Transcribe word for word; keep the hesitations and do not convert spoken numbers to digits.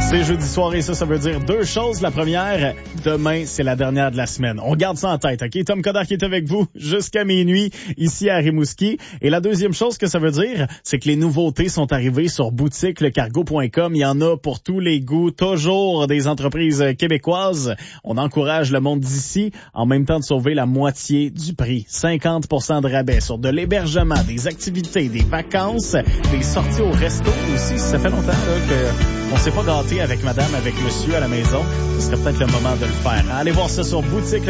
C'est jeudi soir et ça, ça veut dire deux choses. La première, demain, c'est la dernière de la semaine. On garde ça en tête, OK? Tom Coderre qui est avec vous jusqu'à minuit ici à Rimouski. Et la deuxième chose que ça veut dire, c'est que les nouveautés sont arrivées sur boutique le cargo point com. Il y en a pour tous les goûts, toujours des entreprises québécoises. On encourage le monde d'ici en même temps de sauver la moitié du prix. cinquante pour cent de rabais sur de l'hébergement, des activités, des vacances, des sorties au resto aussi. Ça fait longtemps là, que on s'est pas gâté avec madame, avec monsieur à la maison. Ce serait peut-être le moment de le faire. Allez voir ça sur boutique